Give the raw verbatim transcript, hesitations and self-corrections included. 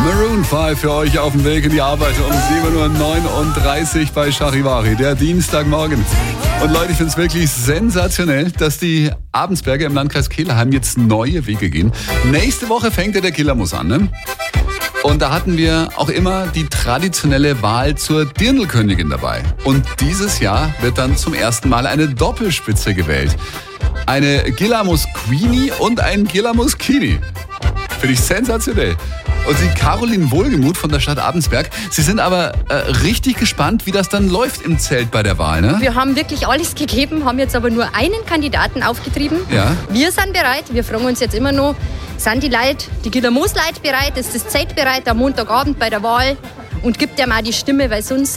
Maroon fünf für euch auf dem Weg in die Arbeit um sieben Uhr neununddreißig bei Charivari, der Dienstagmorgen. Und Leute, ich finde es wirklich sensationell, dass die Abendsberger im Landkreis Kelheim jetzt neue Wege gehen. Nächste Woche fängt ja der Killermus an, ne? Und da hatten wir auch immer die traditionelle Wahl zur Dirndlkönigin dabei. Und dieses Jahr wird dann zum ersten Mal eine Doppelspitze gewählt. Eine Gillamus Queenie und ein Gillamus Kini. Finde ich sensationell. Und die Caroline Wohlgemuth von der Stadt Abendsberg. Sie sind aber äh, richtig gespannt, wie das dann läuft im Zelt bei der Wahl, ne? Wir haben wirklich alles gegeben, haben jetzt aber nur einen Kandidaten aufgetrieben. Ja. Wir sind bereit. Wir fragen uns jetzt immer noch, sind die Leute, die Gillamus-Leute bereit? Ist das Zelt bereit am Montagabend bei der Wahl? Und gibt dem auch die Stimme, weil sonst